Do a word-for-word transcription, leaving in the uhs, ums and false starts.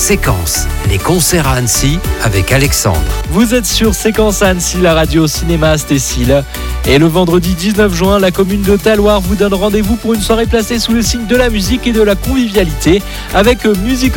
Séquence, les concerts à Annecy avec Alexandre. Vous êtes sur Séquence à Annecy, la radio cinéma Stécile. Et le vendredi dix-neuf juin, la commune de Talloires vous donne rendez-vous pour une soirée placée sous le signe de la musique et de la convivialité avec musique